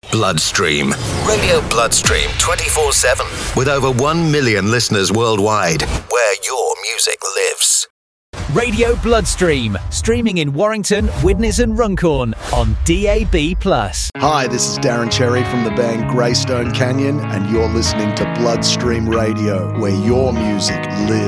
Bloodstream. Radio Bloodstream 24/7. With over 1 million listeners worldwide. Where your music lives. Radio Bloodstream. Streaming in Warrington, Widnes and Runcorn on DAB+. Hi, this is Darren Cherry from the band Greystone Canyon, and you're listening to Bloodstream Radio, where your music lives.